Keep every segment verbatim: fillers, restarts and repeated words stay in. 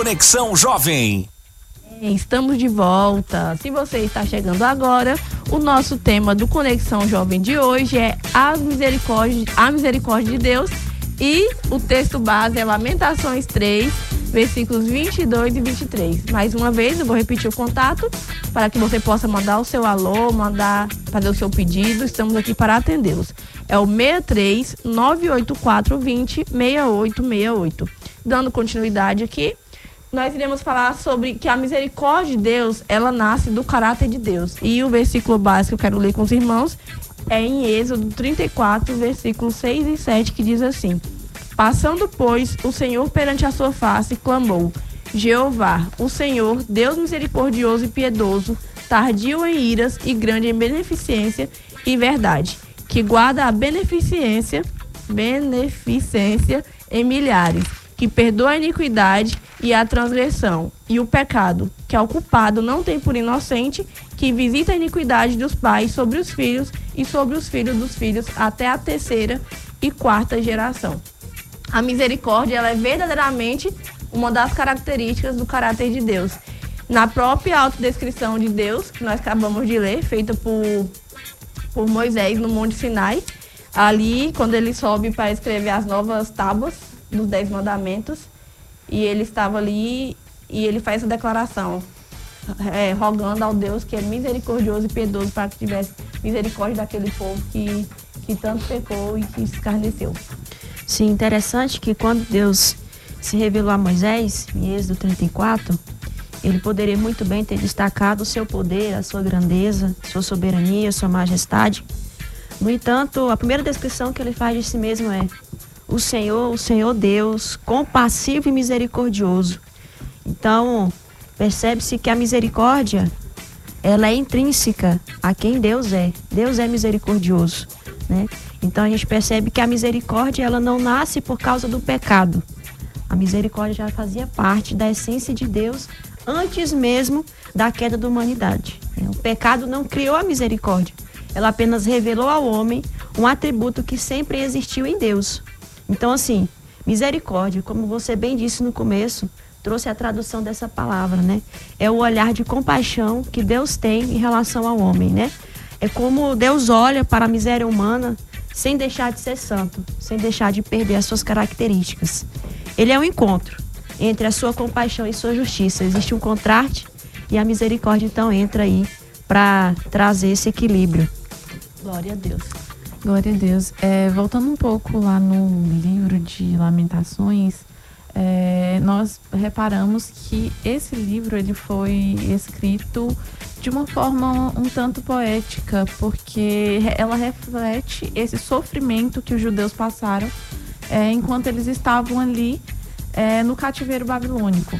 Conexão Jovem. Estamos de volta. Se você está chegando agora, o nosso tema do Conexão Jovem de hoje é as misericórdias, a misericórdia de Deus, e o texto base é Lamentações três, versículos vinte e dois e vinte e três. Mais uma vez, eu vou repetir o contato para que você possa mandar o seu alô, mandar, fazer o seu pedido. Estamos aqui para atendê-los. É o seis três nove oito quatro dois zero seis oito seis oito. Dando continuidade aqui, nós iremos falar sobre que a misericórdia de Deus, ela nasce do caráter de Deus. E o versículo básico que eu quero ler com os irmãos é em Êxodo trinta e quatro, versículos seis e sete, que diz assim: Passando, pois, o Senhor perante a sua face, clamou: Jeová, o Senhor, Deus misericordioso e piedoso, tardio em iras e grande em beneficência e verdade, que guarda a beneficência, beneficência em milhares, que perdoa a iniquidade e a transgressão e o pecado, que ao culpado não tem por inocente, que visita a iniquidade dos pais sobre os filhos e sobre os filhos dos filhos até a terceira e quarta geração. A misericórdia, ela é verdadeiramente uma das características do caráter de Deus. Na própria autodescrição de Deus, que nós acabamos de ler, feita por, por Moisés no Monte Sinai, ali, quando ele sobe para escrever as novas tábuas dos Dez Mandamentos, e ele estava ali e ele faz essa declaração, é, rogando ao Deus que é misericordioso e piedoso, para que tivesse misericórdia daquele povo que, que tanto pecou e que se escarneceu. Sim, interessante que quando Deus se revelou a Moisés, em Êxodo trinta e quatro, ele poderia muito bem ter destacado o seu poder, a sua grandeza, sua soberania, sua majestade. No entanto, a primeira descrição que ele faz de si mesmo é: o Senhor, o Senhor Deus, compassivo e misericordioso. Então, percebe-se que a misericórdia, ela é intrínseca a quem Deus é. Deus é misericordioso, né? Então, a gente percebe que a misericórdia, ela não nasce por causa do pecado. A misericórdia já fazia parte da essência de Deus antes mesmo da queda da humanidade. O pecado não criou a misericórdia. Ela apenas revelou ao homem um atributo que sempre existiu em Deus. Então, assim, misericórdia, como você bem disse no começo, trouxe a tradução dessa palavra, né? É o olhar de compaixão que Deus tem em relação ao homem, né? É como Deus olha para a miséria humana sem deixar de ser santo, sem deixar de perder as suas características. Ele é um encontro entre a sua compaixão e sua justiça. Existe um contraste e a misericórdia, então, entra aí para trazer esse equilíbrio. Glória a Deus. Glória a Deus. É, voltando um pouco lá no livro de Lamentações, é, nós reparamos que esse livro ele foi escrito de uma forma um tanto poética, porque ela reflete esse sofrimento que os judeus passaram é, enquanto eles estavam ali é, no cativeiro babilônico.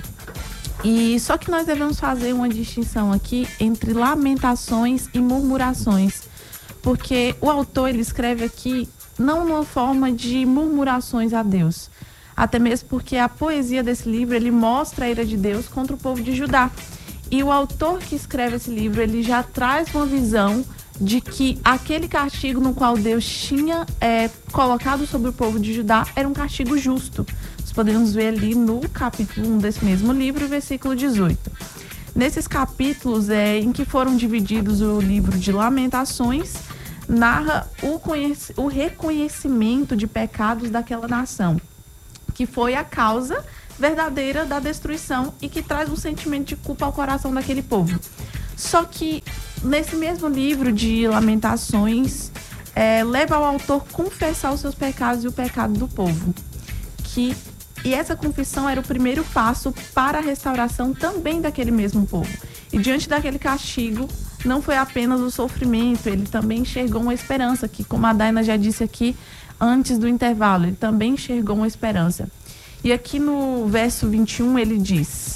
E só que nós devemos fazer uma distinção aqui entre lamentações e murmurações, porque o autor ele escreve aqui não numa forma de murmurações a Deus, até mesmo porque a poesia desse livro ele mostra a ira de Deus contra o povo de Judá. E o autor que escreve esse livro, ele já traz uma visão de que aquele castigo no qual Deus tinha é, colocado sobre o povo de Judá era um castigo justo. Nós podemos ver ali no capítulo um desse mesmo livro, versículo dezoito. Nesses capítulos é, em que foram divididos o livro de Lamentações, narra o, conhec- o reconhecimento de pecados daquela nação, que foi a causa verdadeira da destruição e que traz um sentimento de culpa ao coração daquele povo. Só que nesse mesmo livro de Lamentações, é, leva ao autor confessar os seus pecados e o pecado do povo. Que, e essa confissão era o primeiro passo para a restauração também daquele mesmo povo. E diante daquele castigo, não foi apenas o sofrimento, ele também enxergou uma esperança, que como a Daina já disse aqui antes do intervalo, ele também enxergou uma esperança. E aqui no verso vinte e um ele diz: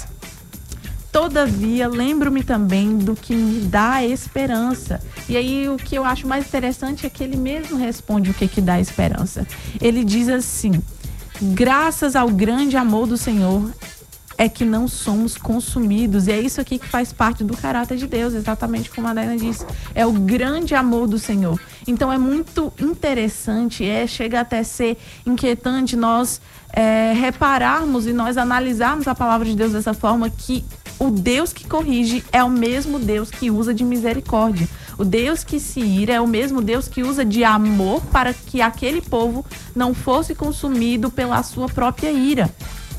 Todavia, lembro-me também do que me dá esperança. E aí o que eu acho mais interessante é que ele mesmo responde o que que dá esperança. Ele diz assim: graças ao grande amor do Senhor é que não somos consumidos. E é isso aqui que faz parte do caráter de Deus, exatamente como a Daina disse. É o grande amor do Senhor. Então é muito interessante, é, chega até a ser inquietante nós é, repararmos e nós analisarmos a palavra de Deus dessa forma, que o Deus que corrige é o mesmo Deus que usa de misericórdia. O Deus que se ira é o mesmo Deus que usa de amor para que aquele povo não fosse consumido pela sua própria ira.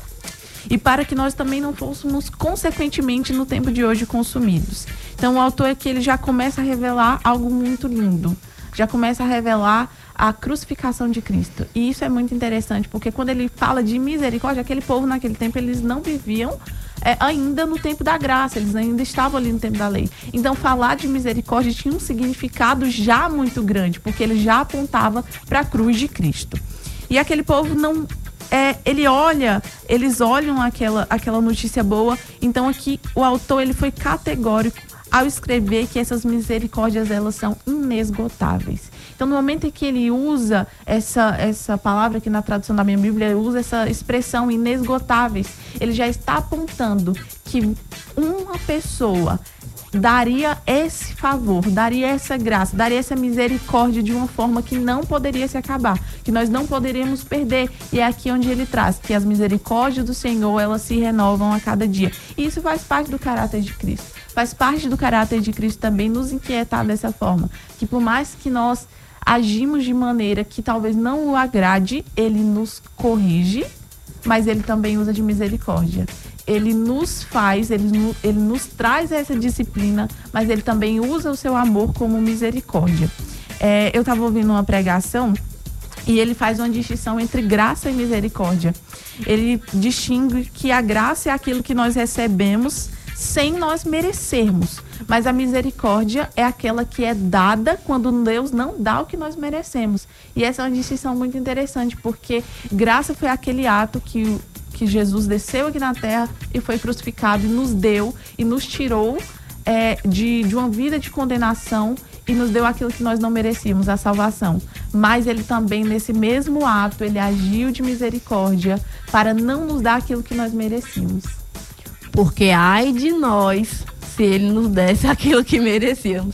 E para que nós também não fôssemos, consequentemente, no tempo de hoje, consumidos. Então, o autor aqui ele já começa a revelar algo muito lindo. Já começa a revelar a crucificação de Cristo. E isso é muito interessante, porque quando ele fala de misericórdia, aquele povo naquele tempo, eles não viviam é, ainda no tempo da graça, eles ainda estavam ali no tempo da lei. Então, falar de misericórdia tinha um significado já muito grande, porque ele já apontava para a cruz de Cristo. E aquele povo não... É, ele olha, eles olham aquela, aquela notícia boa. Então, aqui, o autor ele foi categórico ao escrever que essas misericórdias, elas são inesgotáveis. Então, no momento em que ele usa essa, essa palavra aqui na tradução da minha Bíblia, ele usa essa expressão inesgotáveis, ele já está apontando que uma pessoa daria esse favor, daria essa graça, daria essa misericórdia de uma forma que não poderia se acabar, que nós não poderíamos perder. E é aqui onde ele traz que as misericórdias do Senhor, elas se renovam a cada dia. E isso faz parte do caráter de Cristo. Faz parte do caráter de Cristo também nos inquietar dessa forma, que por mais que nós agimos de maneira que talvez não o agrade, ele nos corrige, mas ele também usa de misericórdia. Ele nos faz, ele, ele nos traz essa disciplina, mas ele também usa o seu amor como misericórdia. É, eu estava ouvindo uma pregação e ele faz uma distinção entre graça e misericórdia. Ele distingue que a graça é aquilo que nós recebemos sem nós merecermos, mas a misericórdia é aquela que é dada quando Deus não dá o que nós merecemos. E essa é uma distinção muito interessante, porque graça foi aquele ato que, que Jesus desceu aqui na terra e foi crucificado e nos deu e nos tirou é, de, de uma vida de condenação e nos deu aquilo que nós não merecíamos, a salvação. Mas ele também, nesse mesmo ato, ele agiu de misericórdia para não nos dar aquilo que nós merecíamos. Porque ai de nós se ele nos desse aquilo que merecíamos.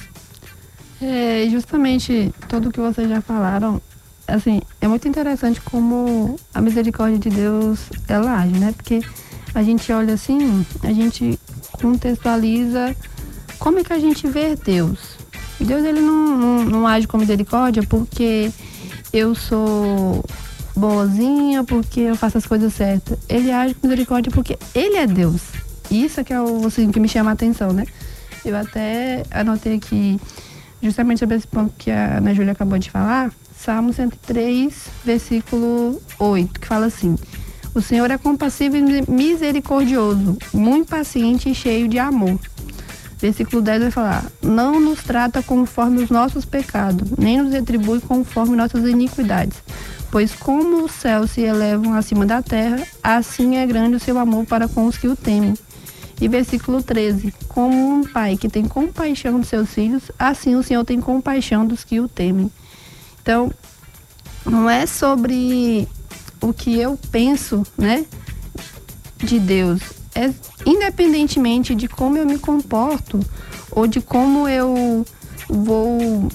É, justamente tudo que vocês já falaram, assim, é muito interessante como a misericórdia de Deus, ela age, né? Porque a gente olha assim, a gente contextualiza como é que a gente vê Deus. Deus, ele não, não, não age com misericórdia porque eu sou boazinha, porque eu faço as coisas certas. Ele age com misericórdia porque ele é Deus. Isso é que é o assim, que me chama a atenção, né? Eu até anotei aqui, justamente sobre esse ponto que a Ana Júlia acabou de falar, Salmo cento e três, versículo oito, que fala assim: o Senhor é compassivo e misericordioso, muito paciente e cheio de amor. Versículo dez vai falar: não nos trata conforme os nossos pecados, nem nos retribui conforme nossas iniquidades. Pois como os céus se elevam acima da terra, assim é grande o seu amor para com os que o temem. E versículo treze: como um pai que tem compaixão dos seus filhos, assim o Senhor tem compaixão dos que o temem. Então, não é sobre o que eu penso, né, de Deus. É independentemente de como eu me comporto ou de como eu vou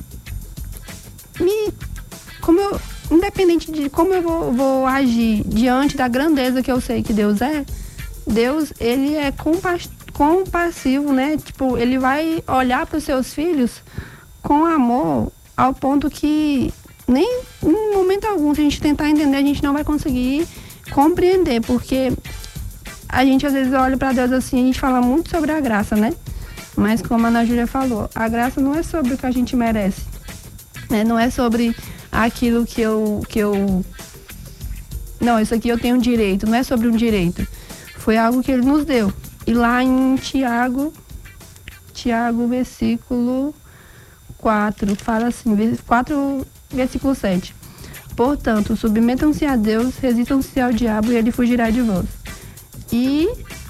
me... Como eu, independente de como eu vou, vou agir diante da grandeza que eu sei que Deus é, Deus, ele é compa- compassivo, né? Tipo, ele vai olhar para os seus filhos com amor ao ponto que nem em momento algum, se a gente tentar entender, a gente não vai conseguir compreender, porque a gente às vezes olha para Deus assim, a gente fala muito sobre a graça, né? Mas como a Ana Júlia falou, a graça não é sobre o que a gente merece, né? Não é sobre aquilo que eu, que eu... Não, isso aqui eu tenho direito, não é sobre um direito. Foi algo que ele nos deu. E lá em Tiago, Tiago, versículo quatro, fala assim, quatro, versículo sete. Portanto, submetam-se a Deus, resistam-se ao diabo e ele fugirá de vós. E...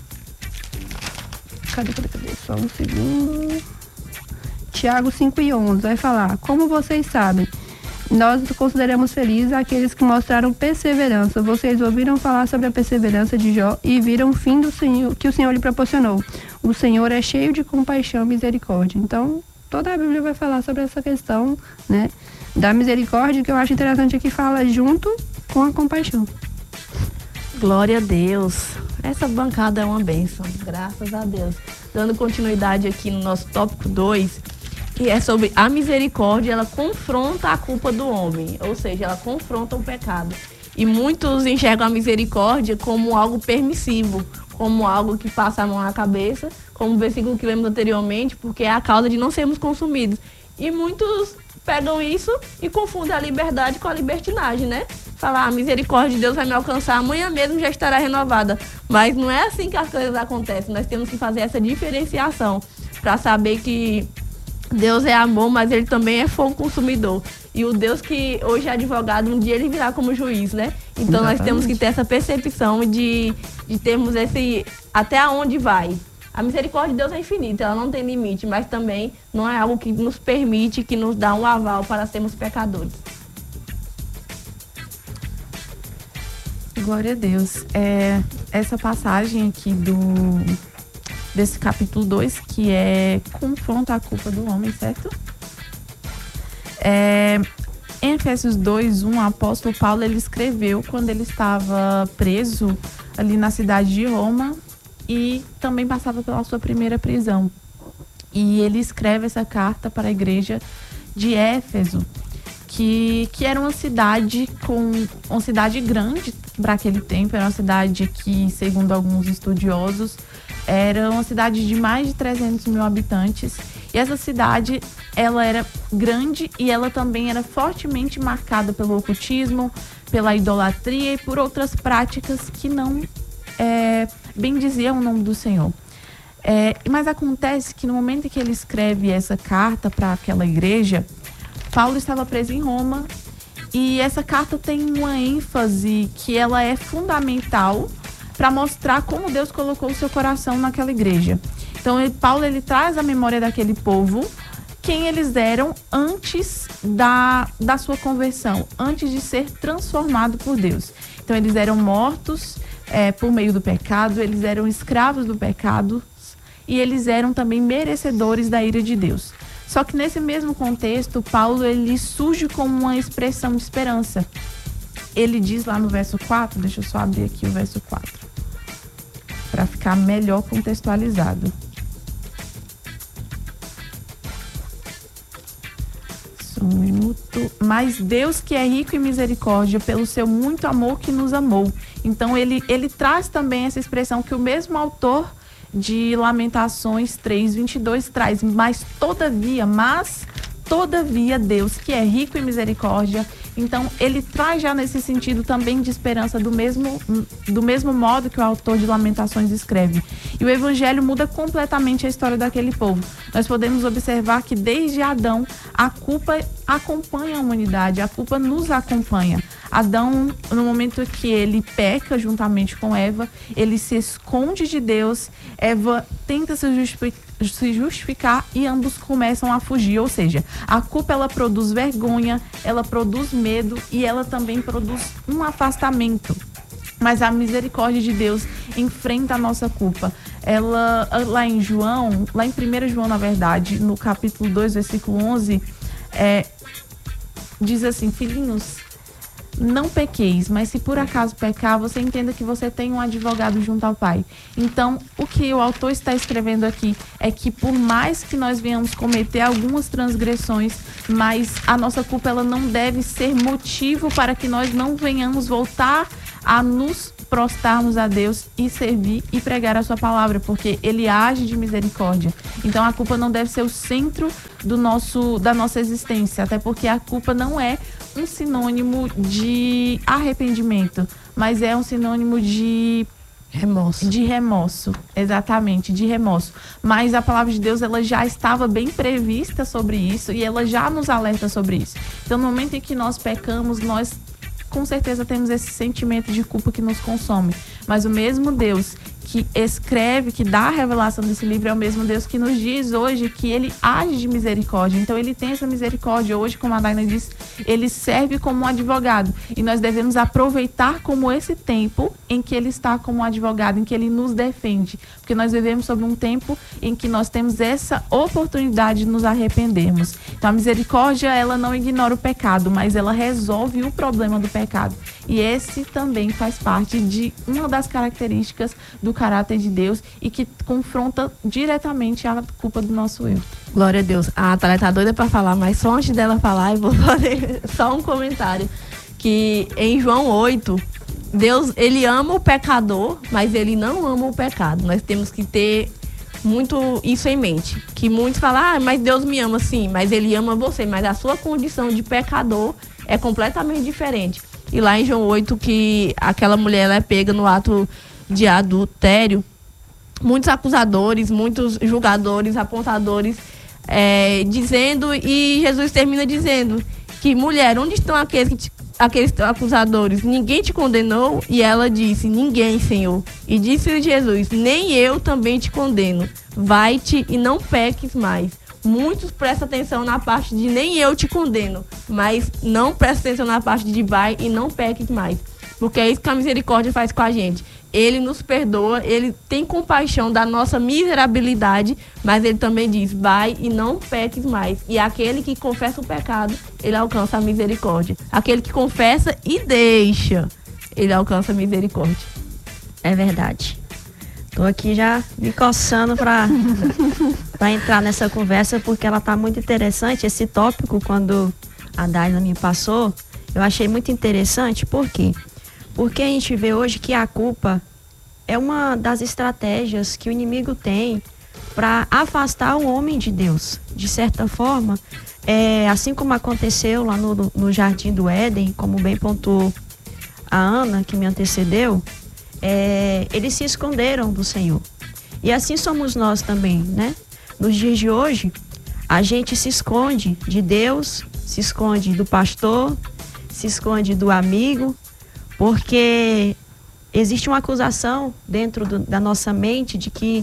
Cadê, cadê, cadê? Só um segundo. Tiago cinco e onze vai falar: como vocês sabem, nós consideramos felizes aqueles que mostraram perseverança. Vocês ouviram falar sobre a perseverança de Jó e viram o fim do Senhor, que o Senhor lhe proporcionou. O Senhor é cheio de compaixão e misericórdia. Então, toda a Bíblia vai falar sobre essa questão, né, da misericórdia, que eu acho interessante aqui, fala junto com a compaixão. Glória a Deus. Essa bancada é uma bênção, graças a Deus. Dando continuidade aqui no nosso tópico dois, que é sobre a misericórdia, ela confronta a culpa do homem, ou seja, ela confronta o pecado. E muitos enxergam a misericórdia como algo permissivo, como algo que passa a mão na cabeça, como o versículo que lemos anteriormente, porque é a causa de não sermos consumidos. E muitos pegam isso e confundem a liberdade com a libertinagem, né? Falar, a misericórdia de Deus vai me alcançar, amanhã mesmo já estará renovada. Mas não é assim que as coisas acontecem. Nós temos que fazer essa diferenciação para saber que Deus é amor, mas ele também é fogo consumidor. E o Deus que hoje é advogado, um dia ele virá como juiz, né? Então Exatamente. Nós temos que ter essa percepção de, de termos esse até onde vai. A misericórdia de Deus é infinita, ela não tem limite, mas também não é algo que nos permite, que nos dá um aval para sermos pecadores. Glória a Deus. É, essa passagem aqui do, desse capítulo dois, que é confronta a culpa do homem, certo? É, em Efésios dois, um, o apóstolo Paulo, ele escreveu quando ele estava preso ali na cidade de Roma e também passava pela sua primeira prisão. E ele escreve essa carta para a igreja de Éfeso, que, que era uma cidade com uma cidade grande para aquele tempo, era uma cidade que, segundo alguns estudiosos, era uma cidade de mais de trezentos mil habitantes. E essa cidade, ela era grande e ela também era fortemente marcada pelo ocultismo, pela idolatria e por outras práticas que não é, bendiziam o nome do Senhor. É, mas acontece que no momento em que ele escreve essa carta para aquela igreja, Paulo estava preso em Roma e essa carta tem uma ênfase que ela é fundamental para mostrar como Deus colocou o seu coração naquela igreja. Então, ele, Paulo ele traz a memória daquele povo, quem eles eram antes da, da sua conversão, antes de ser transformado por Deus. Então, eles eram mortos é, por meio do pecado, eles eram escravos do pecado e eles eram também merecedores da ira de Deus. Só que nesse mesmo contexto, Paulo ele surge como uma expressão de esperança. Ele diz lá no verso quatro, deixa eu só abrir aqui o verso quatro, para ficar melhor contextualizado. Só um minuto. Mas Deus que é rico em misericórdia, pelo seu muito amor que nos amou. Então ele, ele traz também essa expressão que o mesmo autor de Lamentações três, vinte e dois traz, mas todavia, mas todavia Deus que é rico em misericórdia, então ele traz já nesse sentido também de esperança do mesmo, do mesmo modo que o autor de Lamentações escreve. E o evangelho muda completamente a história daquele povo. Nós podemos observar que desde Adão a culpa acompanha a humanidade, a culpa nos acompanha. Adão, no momento que ele peca juntamente com Eva, ele se esconde de Deus, Eva tenta se justificar, se justificar e ambos começam a fugir. Ou seja, a culpa ela produz vergonha, ela produz medo e ela também produz um afastamento. Mas a misericórdia de Deus enfrenta a nossa culpa. Ela, lá em João, lá em primeiro João, na verdade, no capítulo dois, versículo onze, é, diz assim: filhinhos, não pequeis, mas se por acaso pecar, você entenda que você tem um advogado junto ao Pai. Então, o que o autor está escrevendo aqui é que por mais que nós venhamos cometer algumas transgressões, mas a nossa culpa ela não deve ser motivo para que nós não venhamos voltar a nos prostrarmos a Deus e servir e pregar a sua palavra, porque ele age de misericórdia. Então a culpa não deve ser o centro do nosso, da nossa existência, até porque a culpa não é um sinônimo de arrependimento, mas é um sinônimo de remorso. De remorso, exatamente, de remorso. Mas a palavra de Deus, ela já estava bem prevista sobre isso e ela já nos alerta sobre isso. Então no momento em que nós pecamos, nós com certeza temos esse sentimento de culpa que nos consome. Mas o mesmo Deus que escreve, que dá a revelação desse livro, é o mesmo Deus que nos diz hoje que ele age de misericórdia. Então ele tem essa misericórdia. Hoje, como a Daina disse, ele serve como um advogado. E nós devemos aproveitar como esse tempo em que ele está como um advogado, em que ele nos defende. Porque nós vivemos sobre um tempo em que nós temos essa oportunidade de nos arrependermos. Então a misericórdia, ela não ignora o pecado, mas ela resolve o problema do pecado. E esse também faz parte de uma das características do caráter de Deus e que confronta diretamente a culpa do nosso erro. Glória a Deus. A Natália tá doida para falar, mas só antes dela falar, eu vou fazer só um comentário. Que em João oito, Deus, ele ama o pecador, mas ele não ama o pecado. Nós temos que ter muito isso em mente. Que muitos falam, ah, mas Deus me ama sim, mas ele ama você. Mas a sua condição de pecador é completamente diferente. E lá em João oito, que aquela mulher ela é pega no ato de adultério, muitos acusadores, muitos julgadores, apontadores, é, dizendo, e Jesus termina dizendo que, mulher, onde estão aqueles, que te, aqueles acusadores? Ninguém te condenou? E ela disse, ninguém, Senhor. E disse Jesus, nem eu também te condeno. Vai-te e não peques mais. Muitos prestam atenção na parte de nem eu te condeno, mas não prestam atenção na parte de vai e não peques mais. Porque é isso que a misericórdia faz com a gente. Ele nos perdoa, ele tem compaixão da nossa miserabilidade, mas ele também diz, vai e não peques mais. E aquele que confessa o pecado, ele alcança a misericórdia. Aquele que confessa e deixa, ele alcança a misericórdia. É verdade. Tô aqui já me coçando para para entrar nessa conversa, porque ela tá muito interessante. Esse tópico, quando a Daina me passou, eu achei muito interessante. Por quê? Porque a gente vê hoje que a culpa é uma das estratégias que o inimigo tem para afastar o homem de Deus. De certa forma, é, assim como aconteceu lá no, no Jardim do Éden, como bem pontuou a Ana, que me antecedeu, é, eles se esconderam do Senhor. E assim somos nós também, né? Nos dias de hoje, a gente se esconde de Deus, se esconde do pastor, se esconde do amigo, porque existe uma acusação dentro do, da nossa mente de que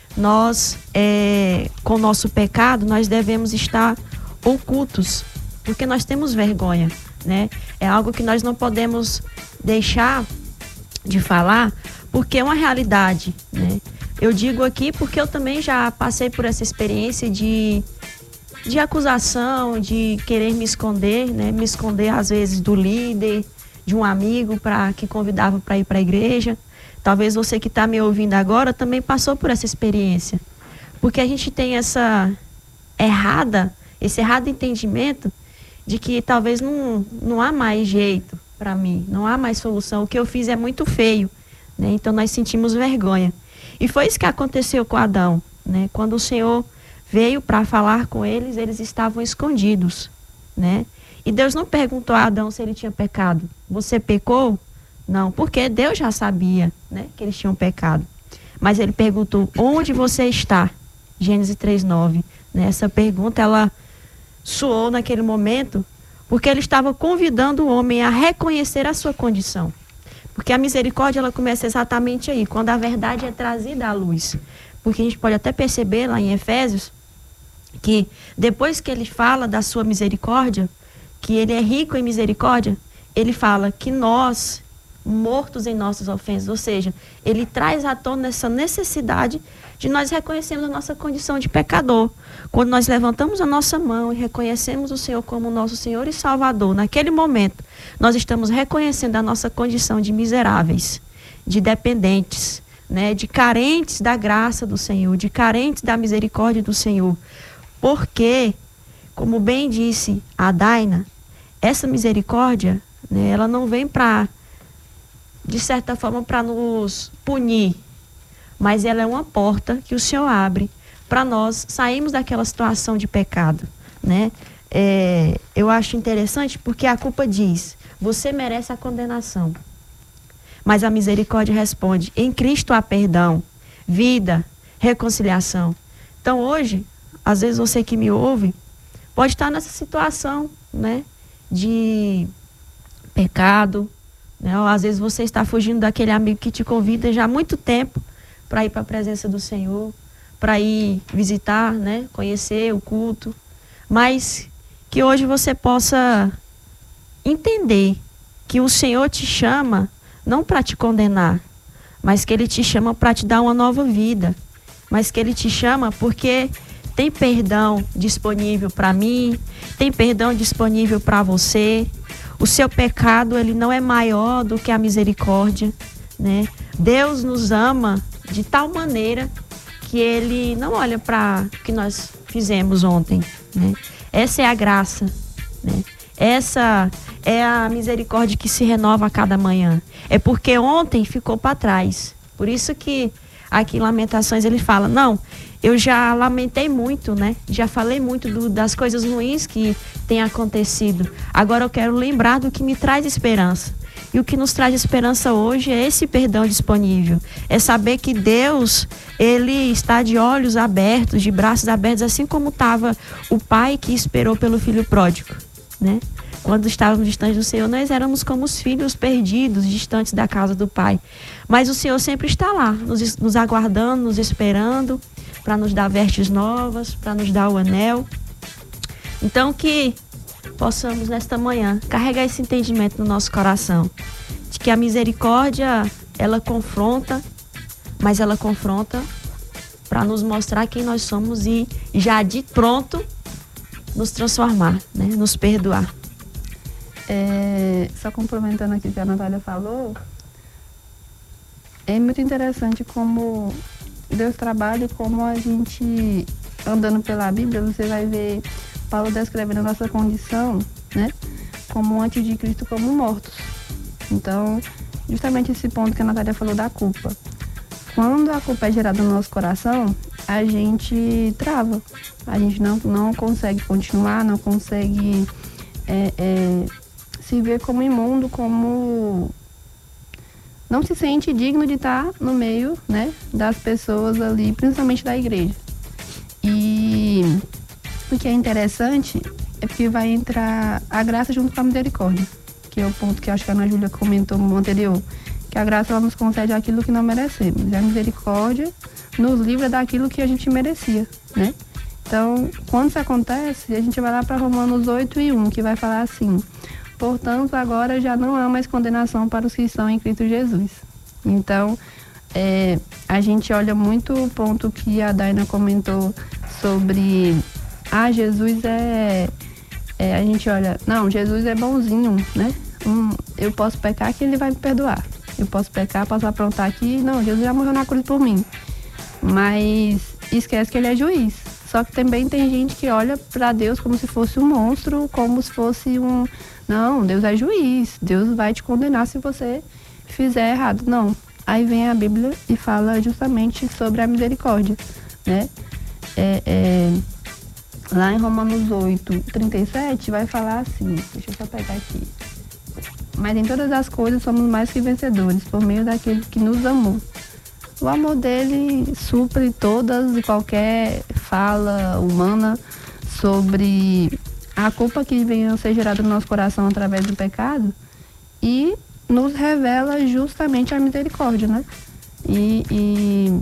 nós, é, com o nosso pecado, nós devemos estar ocultos, porque nós temos vergonha, né? É algo que nós não podemos deixar de falar, porque é uma realidade, né? Eu digo aqui porque eu também já passei por essa experiência de, de acusação, de querer me esconder, né? Me esconder às vezes do líder, de um amigo pra, que convidava para ir para a igreja. Talvez você que está me ouvindo agora também passou por essa experiência. Porque a gente tem essa errada, esse errado entendimento de que talvez não, não há mais jeito para mim, não há mais solução. O que eu fiz é muito feio, né? Então nós sentimos vergonha. E foi isso que aconteceu com Adão, né? Quando o Senhor veio para falar com eles, eles estavam escondidos, né? E Deus não perguntou a Adão se ele tinha pecado. Você pecou? Não, porque Deus já sabia, né, que eles tinham pecado. Mas ele perguntou, onde você está? Gênesis três, nove. Né? Essa pergunta, ela soou naquele momento, porque ele estava convidando o homem a reconhecer a sua condição. Porque a misericórdia, ela começa exatamente aí, quando a verdade é trazida à luz. Porque a gente pode até perceber lá em Efésios, que depois que ele fala da sua misericórdia, que ele é rico em misericórdia, ele fala que nós, mortos em nossas ofensas, ou seja, ele traz à tona essa necessidade de nós reconhecermos a nossa condição de pecador. Quando nós levantamos a nossa mão e reconhecemos o Senhor como nosso Senhor e Salvador, naquele momento, nós estamos reconhecendo a nossa condição de miseráveis, de dependentes, né, de carentes da graça do Senhor, de carentes da misericórdia do Senhor. Porque, como bem disse a Daina, essa misericórdia, né, ela não vem para, de certa forma, para nos punir, mas ela é uma porta que o Senhor abre para nós sairmos daquela situação de pecado, né? É, eu acho interessante porque a culpa diz, você merece a condenação, mas a misericórdia responde, em Cristo há perdão, vida, reconciliação. Então hoje, às vezes você que me ouve, pode estar nessa situação, né, de pecado, né? Ou às vezes você está fugindo daquele amigo que te convida já há muito tempo para ir para a presença do Senhor, para ir visitar, né, conhecer o culto, mas que hoje você possa entender que o Senhor te chama não para te condenar, mas que Ele te chama para te dar uma nova vida, mas que Ele te chama porque tem perdão disponível para mim, tem perdão disponível para você. O seu pecado, ele não é maior do que a misericórdia, né? Deus nos ama de tal maneira que Ele não olha para o que nós fizemos ontem, né? Essa é a graça, né? Essa é a misericórdia que se renova a cada manhã. É porque ontem ficou para trás. Por isso que aqui em Lamentações ele fala, não, eu já lamentei muito, né? Já falei muito do, das coisas ruins que têm acontecido. Agora eu quero lembrar do que me traz esperança. E o que nos traz esperança hoje é esse perdão disponível. É saber que Deus, Ele está de olhos abertos, de braços abertos, assim como estava o pai que esperou pelo filho pródigo, né? Quando estávamos distantes do Senhor, nós éramos como os filhos perdidos, distantes da casa do Pai. Mas o Senhor sempre está lá, nos, nos aguardando, nos esperando, para nos dar vestes novas, para nos dar o anel. Então que possamos nesta manhã carregar esse entendimento no nosso coração, de que a misericórdia, ela confronta, mas ela confronta para nos mostrar quem nós somos e já de pronto nos transformar, né? Nos perdoar. É, só complementando aqui o que a Natália falou, é muito interessante como Deus trabalha, como a gente, andando pela Bíblia, você vai ver Paulo descrevendo a nossa condição, né, como antes de Cristo, como mortos. Então, justamente esse ponto que a Natália falou da culpa. Quando a culpa é gerada no nosso coração, a gente trava, a gente não, não consegue continuar, não consegue é, é, se ver como imundo, como não se sente digno de estar no meio, né, das pessoas ali, principalmente da igreja. E o que é interessante é porque vai entrar a graça junto com a misericórdia, que é o ponto que eu acho que a Ana Júlia comentou no anterior, que a graça ela nos concede aquilo que não merecemos, e a misericórdia nos livra daquilo que a gente merecia, né? Então, quando isso acontece, a gente vai lá para Romanos oito e um, que vai falar assim: portanto, agora já não há mais condenação para os que estão em Cristo Jesus. Então, é, a gente olha muito o ponto que a Daina comentou sobre, ah, Jesus é, é, a gente olha, não, Jesus é bonzinho, né? Hum, eu posso pecar que Ele vai me perdoar. Eu posso pecar, posso aprontar aqui, não, Jesus já morreu na cruz por mim. Mas esquece que Ele é juiz. Só que também tem gente que olha para Deus como se fosse um monstro, como se fosse um... Não, Deus é juiz, Deus vai te condenar se você fizer errado. Não. Aí vem a Bíblia e fala justamente sobre a misericórdia, né? É, é, lá em Romanos oito, trinta e sete, vai falar assim, deixa eu só pegar aqui. Mas em todas as coisas somos mais que vencedores, por meio daquele que nos amou. O amor dele supre todas e qualquer fala humana sobre a culpa que vem a ser gerada no nosso coração através do pecado e nos revela justamente a misericórdia, né? E, e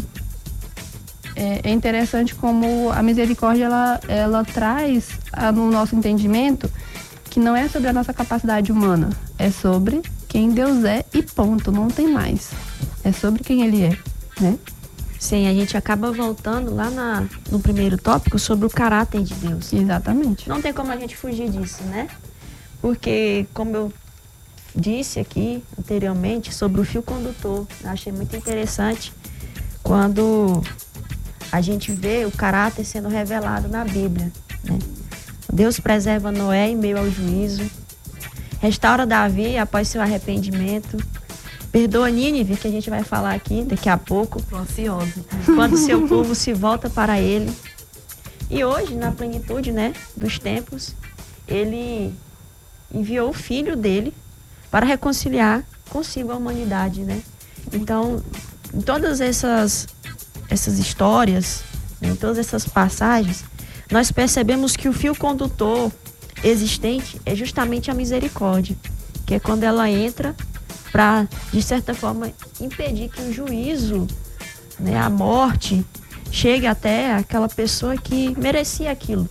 é, é interessante como a misericórdia ela, ela traz a, no nosso entendimento que não é sobre a nossa capacidade humana, é sobre quem Deus é e ponto, não tem mais. É sobre quem Ele é, né? Sim, a gente acaba voltando lá na, no primeiro tópico sobre o caráter de Deus. Exatamente. Não tem como a gente fugir disso, né? Porque, como eu disse aqui anteriormente, sobre o fio condutor, eu achei muito interessante quando a gente vê o caráter sendo revelado na Bíblia, né? Deus preserva Noé em meio ao juízo, restaura Davi após seu arrependimento, perdoa Nínive, que a gente vai falar aqui daqui a pouco. Tô ansiosa. Quando seu povo se volta para ele. E hoje, na plenitude, né, dos tempos, ele enviou o filho dele para reconciliar consigo a humanidade, né? Então, em todas essas, essas histórias, né, em todas essas passagens, nós percebemos que o fio condutor existente é justamente a misericórdia, que é quando ela entra para, de certa forma, impedir que o juízo né, a morte chegue até aquela pessoa que merecia aquilo.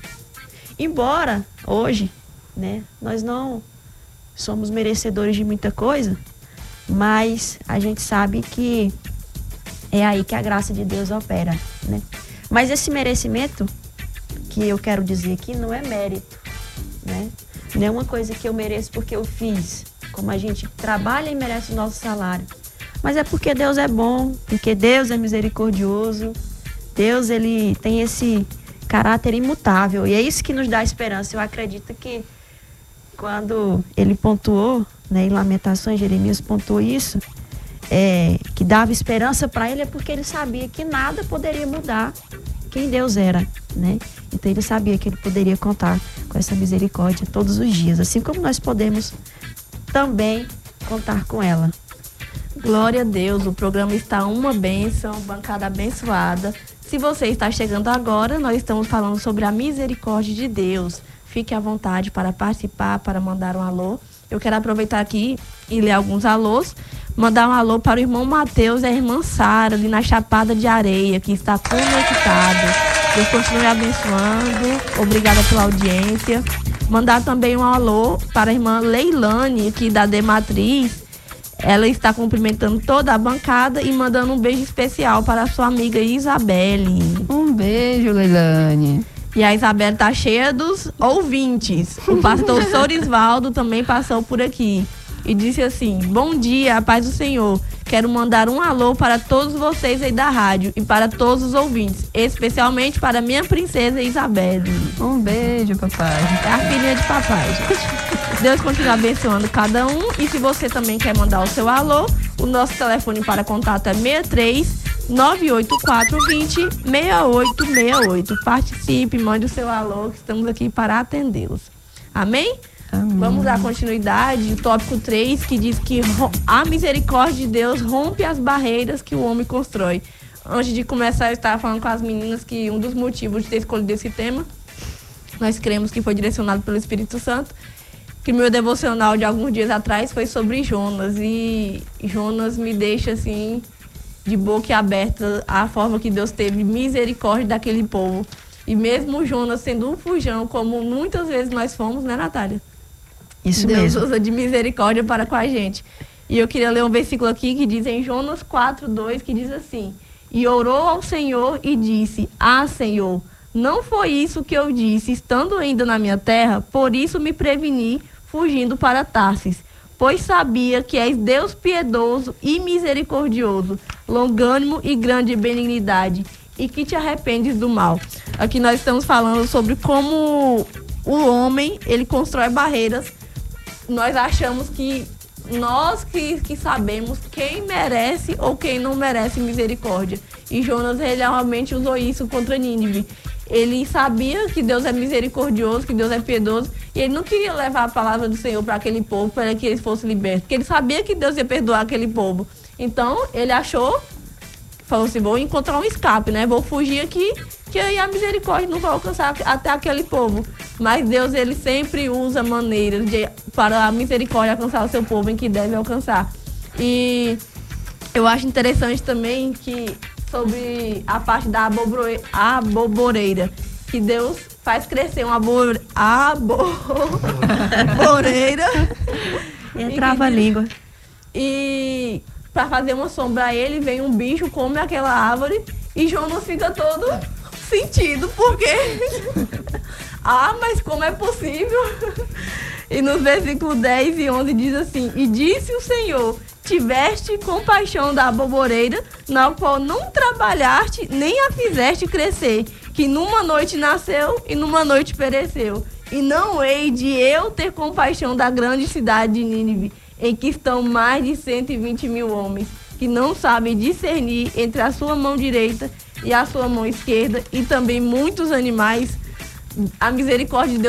Embora hoje, né, nós não somos merecedores de muita coisa, mas a gente sabe que é aí que a graça de Deus opera, né? Mas esse merecimento que eu quero dizer aqui não é mérito, né? Não é uma coisa que eu mereço porque eu fiz, como a gente trabalha e merece o nosso salário. Mas é porque Deus é bom, porque Deus é misericordioso, Deus ele tem esse caráter imutável e é isso que nos dá esperança. Eu acredito que quando ele pontuou, né, em Lamentações, Jeremias pontuou isso, é, que dava esperança para ele, é porque ele sabia que nada poderia mudar quem Deus era, né? Então ele sabia que ele poderia contar com essa misericórdia todos os dias, assim como nós podemos também contar com ela. Glória a Deus, o programa está uma bênção, bancada abençoada. Se você está chegando agora, nós estamos falando sobre a misericórdia de Deus. Fique à vontade para participar, para mandar um alô. Eu quero aproveitar aqui e ler alguns alôs. Mandar um alô para o irmão Mateus e a irmã Sara, ali na Chapada de Areia, que está conectado. Deus continue abençoando. Obrigada pela audiência. Mandar também um alô para a irmã Leilane, aqui da Dematriz. Ela está cumprimentando toda a bancada e mandando um beijo especial para a sua amiga Isabelle. Um beijo, Leilane. E a Isabela tá cheia dos ouvintes. O pastor Sorisvaldo também passou por aqui e disse assim: bom dia, a paz do Senhor. Quero mandar um alô para todos vocês aí da rádio e para todos os ouvintes, especialmente para minha princesa Isabelle. Um beijo, papai. É a filhinha de papai, gente. Deus continue abençoando cada um. E se você também quer mandar o seu alô, o nosso telefone para contato é seis três nove oito quatro dois zero seis oito seis oito. Participe, mande o seu alô, que estamos aqui para atendê-los. Amém? Amém. Vamos dar continuidade. O tópico três, que diz que a misericórdia de Deus rompe as barreiras que o homem constrói. Antes de começar, eu estava falando com as meninas que um dos motivos de ter escolhido esse tema, nós cremos que foi direcionado pelo Espírito Santo, que meu devocional de alguns dias atrás foi sobre Jonas. E Jonas me deixa assim de boca aberta a forma que Deus teve misericórdia daquele povo. E mesmo Jonas sendo um fujão, como muitas vezes nós fomos, né, Natália? Isso Deus mesmo. usa de misericórdia para com a gente. E eu queria ler um versículo aqui que diz em Jonas quatro, dois, que diz assim: e orou ao Senhor e disse: ah, Senhor, não foi isso que eu disse, estando ainda na minha terra, por isso me preveni, fugindo para Tarsis. Pois sabia que és Deus piedoso e misericordioso, longânimo e grande benignidade, e que te arrependes do mal. Aqui nós estamos falando sobre como o homem, ele constrói barreiras. Nós achamos que nós que, que sabemos quem merece ou quem não merece misericórdia. E Jonas, ele realmente usou isso contra Nínive. Ele sabia que Deus é misericordioso, que Deus é piedoso, e ele não queria levar a palavra do Senhor para aquele povo, para que eles fossem libertos, porque ele sabia que Deus ia perdoar aquele povo. Então, ele achou, falou assim: vou encontrar um escape, né? Vou fugir aqui, que aí a misericórdia não vai alcançar até aquele povo. Mas Deus, ele sempre usa maneiras de, para a misericórdia alcançar o seu povo em que deve alcançar. E eu acho interessante também que sobre a parte da abobore, aboboreira, que Deus faz crescer uma aboboreira. É trava-língua. E para fazer uma sombra a ele, vem um bicho, come aquela árvore e Jonas fica todo sentido, porque ah, mas como é possível? E nos versículos dez e onze diz assim: e disse o Senhor: tiveste compaixão da aboboreira, na qual não trabalhaste, nem a fizeste crescer, que numa noite nasceu e numa noite pereceu. E não hei de eu ter compaixão da grande cidade de Nínive, em que estão mais de cento e vinte mil homens, que não sabem discernir entre a sua mão direita e a sua mão esquerda, e também muitos animais. A misericórdia de Deus